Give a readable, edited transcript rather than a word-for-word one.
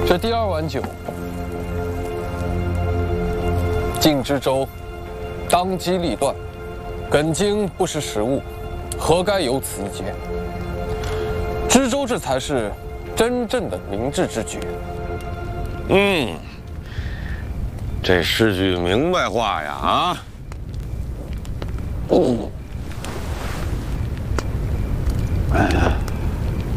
这第二碗酒，晋之州，当机立断，耿京不识时务，何该有此一劫？知州这才是真正的明智之举。 这是句明白话呀啊！哎呀。